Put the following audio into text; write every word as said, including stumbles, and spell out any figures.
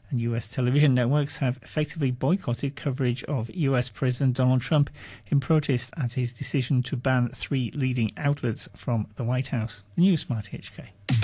And U S television networks have effectively boycotted coverage of U S President Donald Trump in protest at his decision to ban three leading outlets from the White House. The News Smart H K.